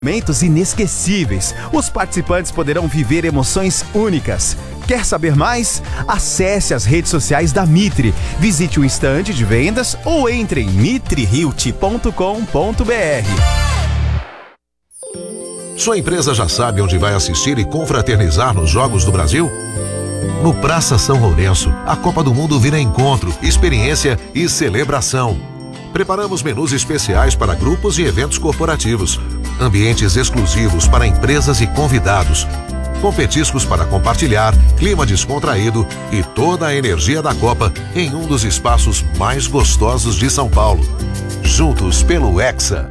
Momentos inesquecíveis. Os participantes poderão viver emoções únicas. Quer saber mais? Acesse as redes sociais da Mitre, visite o estande de vendas ou entre em mitrirealty.com.br. Sua empresa já sabe onde vai assistir e confraternizar nos Jogos do Brasil? No Praça São Lourenço, a Copa do Mundo vira encontro, experiência e celebração. Preparamos menus especiais para grupos e eventos corporativos, ambientes exclusivos para empresas e convidados, com petiscos para compartilhar, clima descontraído e toda a energia da Copa em um dos espaços mais gostosos de São Paulo. Juntos pelo Hexa.